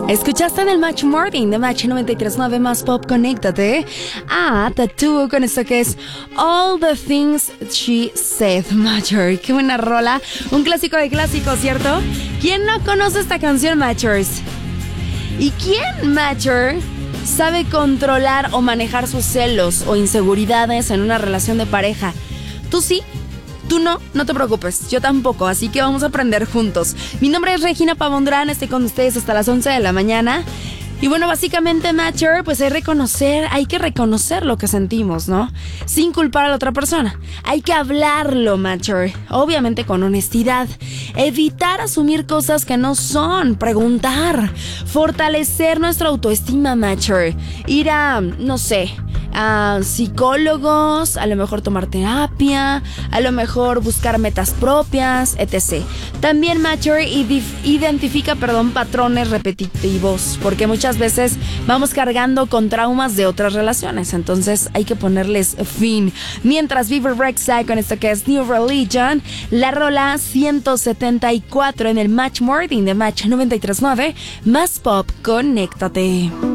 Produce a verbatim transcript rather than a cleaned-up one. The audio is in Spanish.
Escuchaste en el Match Morning de Match noventa y tres punto nueve Más Pop, conéctate a Tattoo con esto que es All the Things She Said. Matcher, qué buena rola, un clásico de clásicos, ¿cierto? ¿Quién no conoce esta canción, Matchers? ¿Y quién, Matcher, sabe controlar o manejar sus celos o inseguridades en una relación de pareja? ¿Tú sí? Tú no, no te preocupes, yo tampoco, así que vamos a aprender juntos. Mi nombre es Regina Pavondrán, estoy con ustedes hasta las once de la mañana. Y bueno, básicamente, Matcher, pues hay reconocer, hay que reconocer lo que sentimos, ¿no? Sin culpar a la otra persona. Hay que hablarlo, Matcher, obviamente con honestidad. Evitar asumir cosas que no son, preguntar. Fortalecer nuestra autoestima, Matcher. Ir a, no sé, a psicólogos, a lo mejor tomar terapia, a lo mejor buscar metas propias, etcétera. También, Matcher, identifica, perdón, patrones repetitivos, porque muchas veces vamos cargando con traumas de otras relaciones, entonces hay que ponerles fin. Mientras Viva Rexha con esto que es New Religion, la rola ciento setenta y cuatro en el Match Morning de Match noventa y tres punto nueve Más Pop, conéctate.